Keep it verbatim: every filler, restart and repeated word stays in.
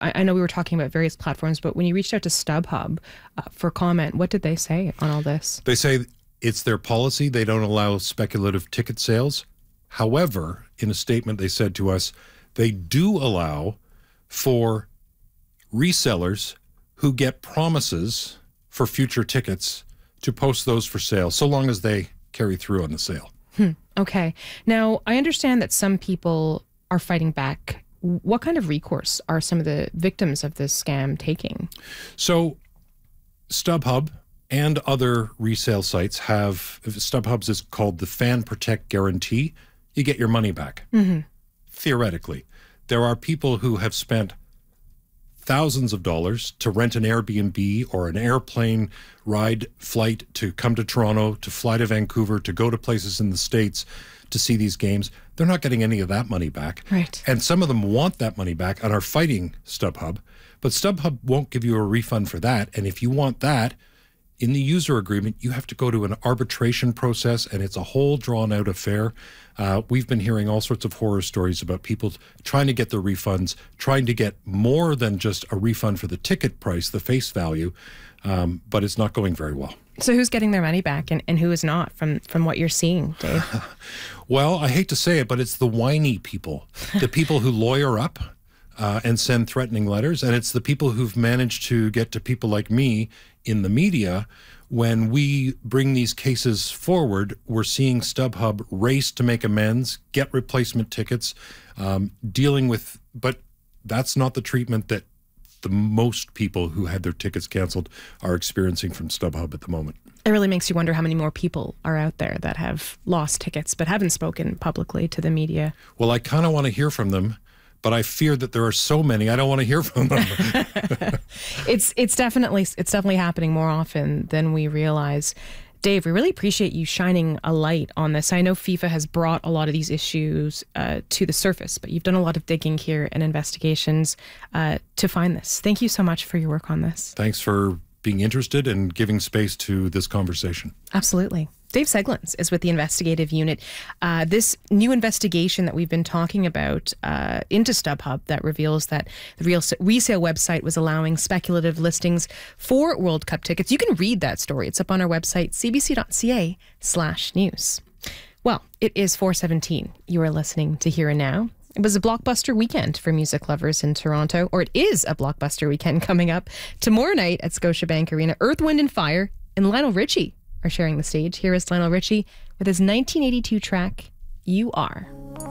I, I know we were talking about various platforms, but when you reached out to StubHub uh, for comment, what did they say on all this? They say it's their policy. They don't allow speculative ticket sales. However, in a statement they said to us, they do allow for resellers who get promises for future tickets to post those for sale, so long as they carry through on the sale. Hmm. Okay. Now, I understand that some people are fighting back. What kind of recourse are some of the victims of this scam taking? So StubHub and other resale sites have, StubHub's is called the Fan Protect Guarantee. You get your money back, mm-hmm. theoretically. There are people who have spent thousands of dollars to rent an Airbnb or an airplane ride flight to come to Toronto, to fly to Vancouver, to go to places in the States to see these games. They're not getting any of that money back. Right. And some of them want that money back and are fighting StubHub, but StubHub won't give you a refund for that. And if you want that, in the user agreement, you have to go to an arbitration process, and it's a whole drawn-out affair. Uh, we've been hearing all sorts of horror stories about people trying to get their refunds, trying to get more than just a refund for the ticket price, the face value, um, but it's not going very well. So who's getting their money back and, and who is not, from, from what you're seeing, Dave? Well, I hate to say it, but it's the whiny people, the people who lawyer up uh, and send threatening letters, and it's the people who've managed to get to people like me in the media. When we bring these cases forward, we're seeing StubHub race to make amends, get replacement tickets, um, dealing with, but that's not the treatment that the most people who had their tickets canceled are experiencing from StubHub at the moment. It really makes you wonder how many more people are out there that have lost tickets but haven't spoken publicly to the media. Well, I kind of want to hear from them, but I fear that there are so many, I don't want to hear from them. it's it's definitely it's definitely happening more often than we realize. Dave, we really appreciate you shining a light on this. I know FIFA has brought a lot of these issues uh, to the surface, but you've done a lot of digging here and investigations uh, to find this. Thank you so much for your work on this. Thanks for being interested and giving space to this conversation. Absolutely. Dave Seglins is with the investigative unit. Uh, this new investigation that we've been talking about uh, into StubHub that reveals that the real resale website was allowing speculative listings for World Cup tickets. You can read that story. It's up on our website, c b c dot c a slash news. Well, it is four seventeen. You are listening to Here and Now. It was a blockbuster weekend for music lovers in Toronto, or it is a blockbuster weekend coming up tomorrow night at Scotiabank Arena. Earth, Wind and Fire and Lionel Richie are sharing the stage. Here is Lionel Richie with his nineteen eighty-two track, You Are.